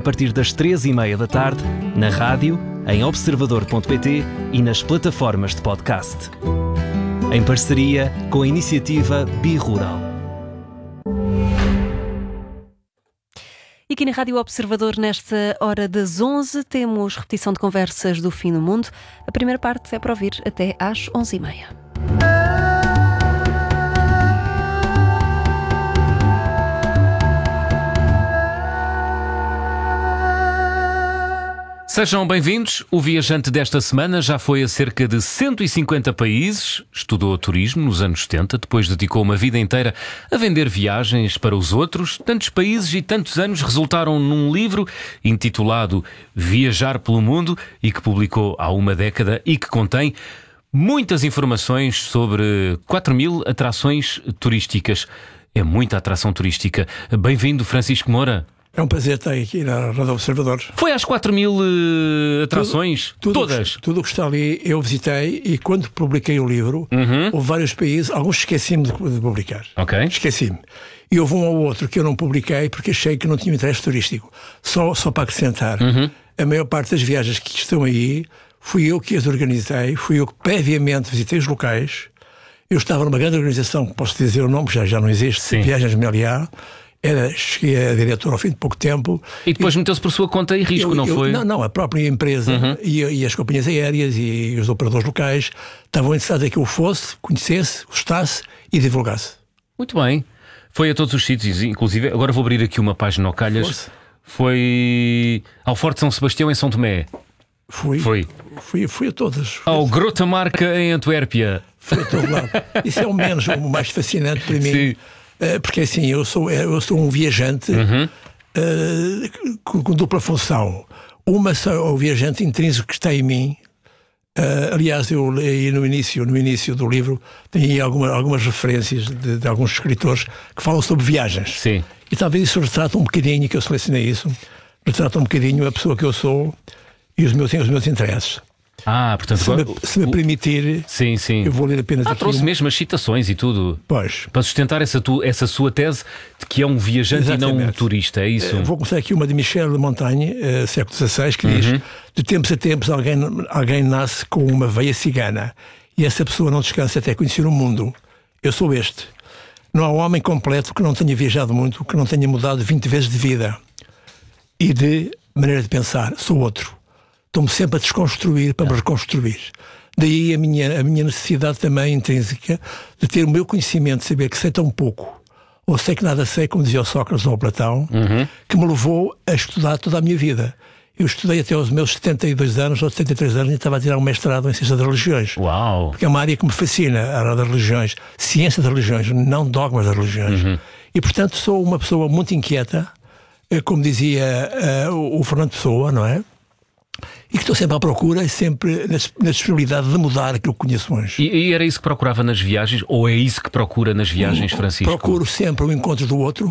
partir das 3h30 da tarde, na rádio, em observador.pt e nas plataformas de podcast. Em parceria com a iniciativa Birural. E aqui na Rádio Observador, nesta hora das 11, temos repetição de conversas do Fim do Mundo. A primeira parte é para ouvir até às 11h30. Sejam bem-vindos. O viajante desta semana já foi a cerca de 150 países, estudou turismo nos anos 70, depois dedicou uma vida inteira a vender viagens para os outros. Tantos países e tantos anos resultaram num livro intitulado Viajar pelo Mundo e que publicou há uma década e que contém muitas informações sobre 4.000 atrações turísticas. É muita atração turística. Bem-vindo, Francisco Moura. É um prazer estar aqui na Rádio Observador. Foi às 4.000 atrações? Todas? Tudo o que está ali eu visitei e quando publiquei o livro, houve vários países, alguns esqueci-me de publicar. Ok. Esqueci-me. E houve um ou outro que eu não publiquei porque achei que não tinha interesse turístico. Só para acrescentar, a maior parte das viagens que estão aí, fui eu que as organizei, fui eu que previamente visitei os locais. Eu estava numa grande organização, posso dizer o nome, já não existe, Sim. Viagens Meliá. Cheguei a diretor ao fim de pouco tempo. E depois meteu-se por sua conta e risco, não foi? Não, a própria empresa e as companhias aéreas e os operadores locais estavam interessados em que eu fosse, conhecesse, gostasse e divulgasse. Muito bem. Foi a todos os sítios, inclusive, agora vou abrir aqui uma página ao calhas. Foi ao Forte São Sebastião em São Tomé. Fui a todas. Ao Grotamarca em Antuérpia. Fui a todo lado. Isso é o mais fascinante para mim. Sim. Porque assim, eu sou um viajante com dupla função. É o viajante intrínseco que está em mim. Aliás, eu leio no início do livro, tem algumas referências de alguns escritores que falam sobre viagens. Sim. E talvez isso retrata um bocadinho, que eu selecionei isso, retrata um bocadinho a pessoa que eu sou e os meus interesses. Portanto, se me permitir, sim. Eu vou ler apenas aqui. Trouxe mesmo as citações e tudo. Pois. Para sustentar essa sua tese de que é um viajante Exatamente. E não um turista, é isso? Vou começar aqui uma de Michel de Montaigne, século XVI, que diz: de tempos a tempos alguém nasce com uma veia cigana e essa pessoa não descansa até conhecer o mundo. Eu sou este. Não há um homem completo que não tenha viajado muito, que não tenha mudado 20 vezes de vida e de maneira de pensar. Sou outro. Estou-me sempre a desconstruir para me reconstruir. Daí a minha necessidade também intrínseca de ter o meu conhecimento, de saber que sei tão pouco, ou sei que nada sei, como dizia o Sócrates ou o Platão, que me levou a estudar toda a minha vida. Eu estudei até aos meus 72 anos ou 73 anos e estava a tirar um mestrado em Ciência das Religiões. Uau! Porque é uma área que me fascina, a área das religiões. Ciência das religiões, não dogmas das religiões. E, portanto, sou uma pessoa muito inquieta, como dizia o Fernando Pessoa, não é? E que estou sempre à procura e sempre na disponibilidade de mudar aquilo que conheço hoje. E era isso que procurava nas viagens? Ou é isso que procura nas viagens, Francisco? Procuro sempre o encontro do outro,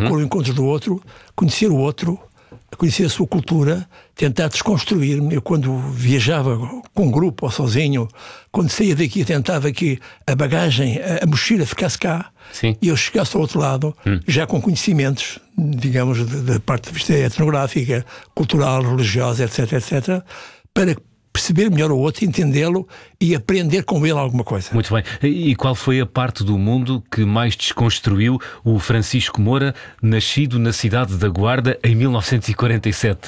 conhecer o outro, conhecer a sua cultura, tentar desconstruir-me. Eu, quando viajava com um grupo ou sozinho, quando saía daqui, tentava que a bagagem, a mochila ficasse cá. Sim. E eu chegasse ao outro lado, já com conhecimentos, digamos, da parte de vista etnográfica, cultural, religiosa, etc., para perceber melhor o outro, entendê-lo e aprender com ele alguma coisa. Muito bem. E qual foi a parte do mundo que mais desconstruiu o Francisco Moura, nascido na cidade da Guarda em 1947?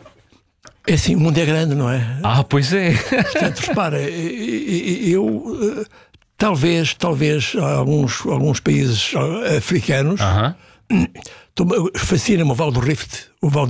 É assim, o mundo é grande, não é? Pois é. Portanto, repara, eu... Talvez alguns países africanos fascina-me o Val do Rift,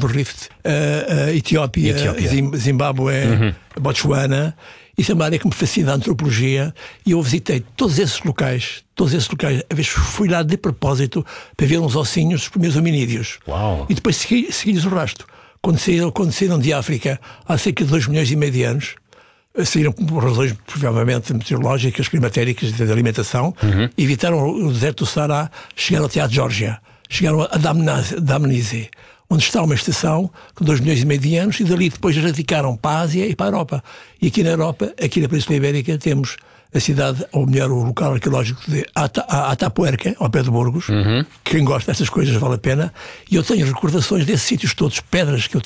a Etiópia. Zimbábue, Botsuana. Isso é uma área que me fascina, a antropologia, e eu visitei todos esses locais. A vez fui lá de propósito para ver uns ossinhos dos primeiros hominídeos. Uau. E depois segui-lhes o rastro. Quando saíram de África há cerca de 2,5 milhões de anos, saíram por razões provavelmente meteorológicas, climatéricas, de alimentação, evitaram o deserto do Saara, chegaram até à Geórgia, chegaram a Damnise, onde está uma estação com 2,5 milhões de anos, e dali depois radicaram para a Ásia e para a Europa. E aqui na Europa, aqui na Península Ibérica, temos a cidade, ou melhor, o local arqueológico de Atapuerca, ao pé de Burgos. Quem gosta dessas coisas vale a pena. E eu tenho recordações desses sítios todos, pedras que eu